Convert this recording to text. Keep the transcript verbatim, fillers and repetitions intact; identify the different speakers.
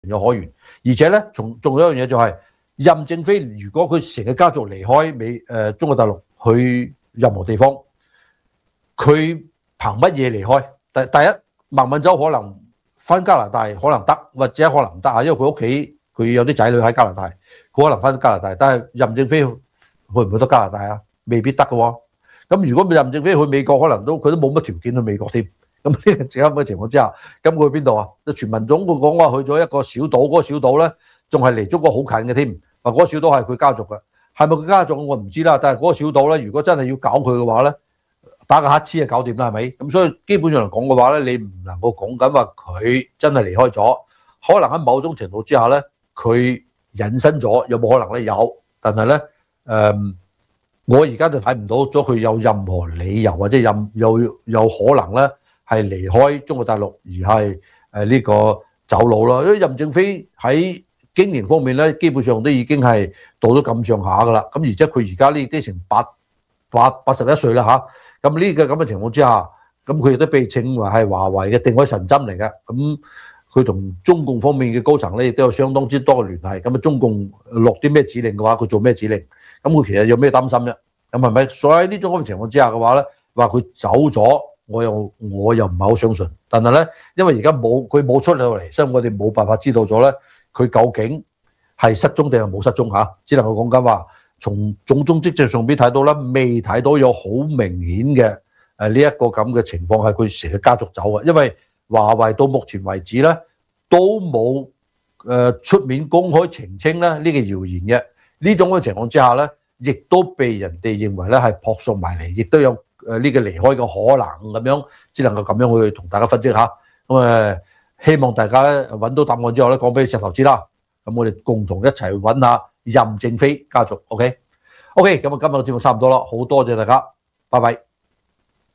Speaker 1: 有可原。而且咧，仲仲有一樣嘢就係、是、任正非，如果佢成個家族離開美誒、呃、中國大陸去任何地方，佢憑乜嘢離開？第第一，孟晚舟可能翻加拿大可能得，或者可能唔得啊，因為佢屋企佢有啲仔女喺加拿大，佢可能翻加拿大。但係任正非去唔去得加拿大啊？未必得嘅喎。咁如果任正非去美國，可能都佢都冇乜條件去美國添。咁呢個咁嘅情況之下，咁佢去邊度啊？傳聞總佢講話去咗一個小島，嗰、那個小島咧仲係離中國好近嘅添。啊，嗰個小島係佢家族嘅，係咪佢家族我唔知啦。但係嗰個小島咧，如果真係要搞佢嘅話咧，打個乞嗤就搞掂啦，係咪？咁所以基本上嚟講嘅話咧，你唔能夠講緊話佢真係離開咗，可能喺某種程度之下咧，佢隱身咗，有冇可能咧？有，但係咧，誒、嗯，我而家就睇唔到咗佢有任何理由或者任有有可能咧。係離開中國大陸而係誒呢個走佬啦，因為任正非喺經營方面咧，基本上都已經係到咗咁上下噶啦。咁而且佢而家呢啲成八八八十一歲啦嚇，咁呢個咁嘅情況之下，咁佢亦都被稱為係華為嘅定海神針嚟嘅。咁佢同中共方面嘅高層咧，亦都有相當之多嘅聯繫。咁啊，中共落啲咩指令嘅話，佢做咩指令？咁佢其實有咩擔心啫？咁係咪？所以喺呢種咁嘅情況之下嘅話咧，話佢走咗。我又我又唔係好相信，但係咧，因為而家冇佢冇出嚟，所以我哋冇辦法知道咗咧，佢究竟係失蹤定係冇失蹤嚇，只能夠講緊話，從種種跡象上邊睇到咧，未睇到有好明顯嘅誒呢一個咁嘅情況係佢成個家族走嘅，因為華為到目前為止咧都冇誒出面公開澄清咧呢個謠言嘅，呢種嘅情況之下咧，亦都被人哋認為咧係撲朔迷離，亦都有。誒呢個離開嘅可能咁樣，只能夠咁樣去同大家分析下。咁誒，希望大家咧揾到答案之後咧，講俾石頭知啦。咁我哋共同一齊揾下任正非家族。OK，OK，咁啊，今日嘅節目差唔多啦，好多謝大家，拜拜。